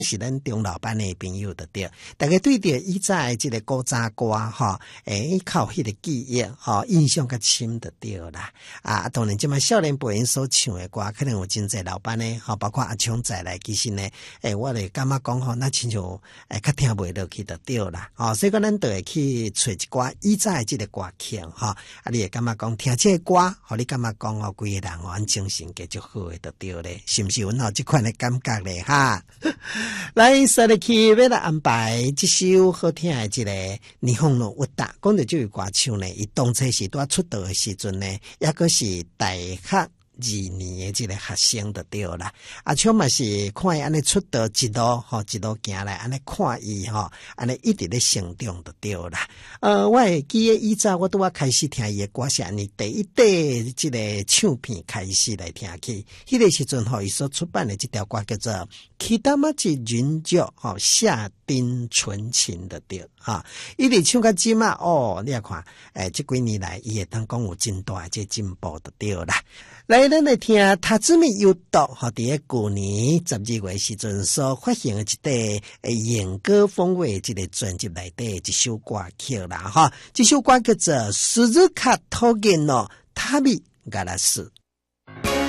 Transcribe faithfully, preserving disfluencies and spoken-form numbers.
是咱中老班的朋友的对，大家对着以前这个古早歌哈，诶，靠迄个记忆哈，印象较深的对啦。啊，当然即摆少年辈因所唱的歌，可能有真侪老班的哈，包括阿强仔来，其实呢，诶，我咧感觉讲吼，那亲像诶较听袂落去的对啦。哦，所以讲咱都会去找一寡以前的这个歌曲哈，啊，你会感觉讲听这个歌，互你感觉讲哦，规个人哦，精神加足好的就对咧，是毋是阮有即款的感觉咧哈？来，说入去要来安排这首好听的这个《霓虹路物达》，讲到这位歌手呢，伊当初是在出道的时阵呢，也个是大学二年的这个学生就对啦。啊，像嘛是看伊安尼出道一路吼，一路行来，安尼看伊吼，安尼一直咧成长就对啦。呃，我会记得以前我拄啊开始听伊的歌是安尼，第一底这个唱片开始来听起，迄个时阵吼，伊所出版的这条歌叫做《其他嘛是云脚》吼，夏丁纯情的对哈，伊直唱到即嘛哦，你也看，诶，这几年来伊会当讲有真大这进步的对啦。来，咱来听塔兹米优斗和伫个旧年十二月时阵所发行的一块诶演歌风味这个专辑内底一首歌曲啦哈，这首歌叫做《斯日卡托根诺塔米嘎拉斯》。